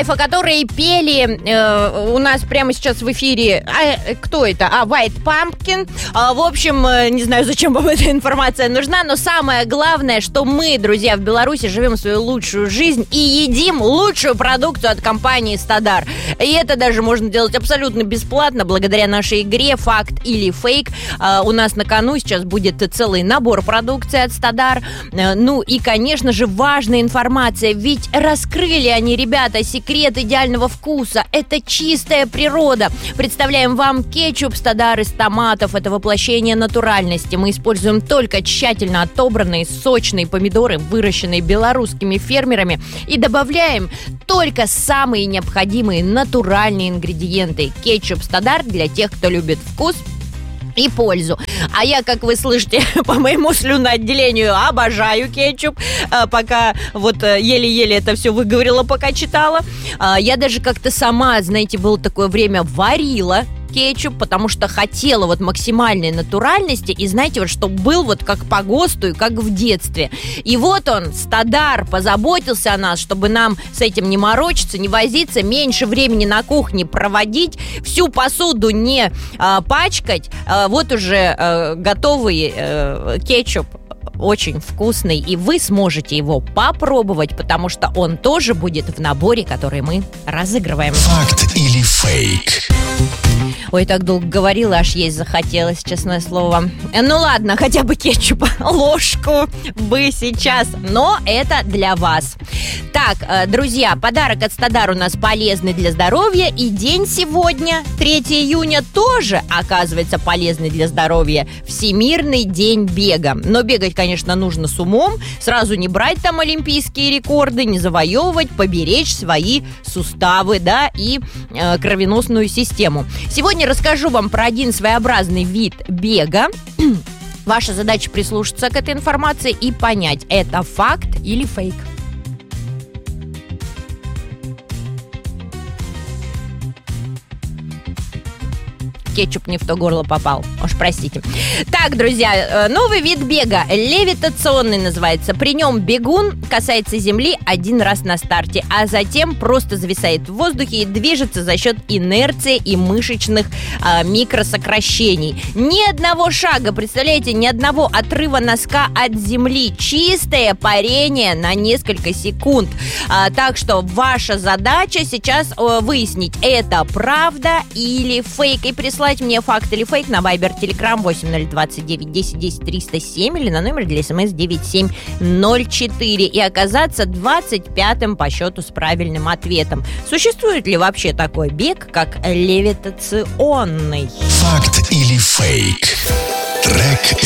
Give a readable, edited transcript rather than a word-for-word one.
Лайфа, которые пели у нас прямо сейчас в эфире. Кто это? White Pumpkin. В общем, не знаю, зачем вам эта информация нужна, но самое главное, что мы, друзья, в Беларуси живем свою лучшую жизнь и едим лучшую продукцию от компании «Стадар». И это даже можно делать абсолютно бесплатно, благодаря нашей игре «Факт или фейк». У нас на кону сейчас будет целый набор продукции от «Стадар». Ну и, конечно же, важная информация, ведь раскрыли они, ребята, секрет идеального вкуса. Это чистая природа. Представляем вам кетчуп «Стадар» из томатов. Это воплощение натуральности. Мы используем только тщательно отобранные сочные помидоры, выращенные белорусскими фермерами, и добавляем только самые необходимые натуральные ингредиенты. Кетчуп «Стадар» для тех, кто любит вкус и пользу. А я, как вы слышите, по моему слюноотделению обожаю кетчуп. Пока вот еле-еле это все выговорила, пока читала. Я даже как-то сама, знаете, было такое время, варила кетчуп, потому что хотела вот максимальной натуральности. И знаете, вот чтобы был вот как по ГОСТу и как в детстве. И вот он, «Стадар», позаботился о нас, чтобы нам с этим не морочиться, не возиться, меньше времени на кухне проводить, всю посуду не пачкать. Вот уже готовый кетчуп, очень вкусный, и вы сможете его попробовать, потому что он тоже будет в наборе, который мы разыгрываем. Факт или фейк? Ой, так долго говорила, аж есть захотелось, честное слово. Ну ладно, хотя бы кетчупа ложку бы сейчас, но это для вас. Так, друзья, подарок от «Стадар» у нас полезный для здоровья, и день сегодня, 3 июня, тоже оказывается полезный для здоровья. Всемирный день бега. Но бегать, конечно, нужно с умом, сразу не брать там олимпийские рекорды, не завоевывать, поберечь свои суставы, да, и кровеносную систему. Сегодня расскажу вам про один своеобразный вид бега. Ваша задача прислушаться к этой информации и понять, это факт или фейк. Кетчуп не в то горло попал. Уж простите. Так, друзья, новый вид бега. Левитационный называется. При нем бегун касается земли один раз на старте, а затем просто зависает в воздухе и движется за счет инерции и мышечных микросокращений. Ни одного шага, представляете, ни одного отрыва носка от земли. Чистое парение на несколько секунд. Так что ваша задача сейчас выяснить, это правда или фейк, и прислать мне факт или фейк на Viber, Telegram 8029 10 10 307 или на номер для СМС 9704 и оказаться 25-м по счету с правильным ответом. Существует ли вообще такой бег, как левитационный? Факт или фейк?